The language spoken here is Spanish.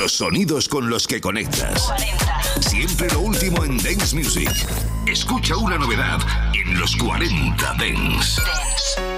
los sonidos con los que conectas. Siempre lo último en Dance Music. Escucha una novedad en los 40 Dance.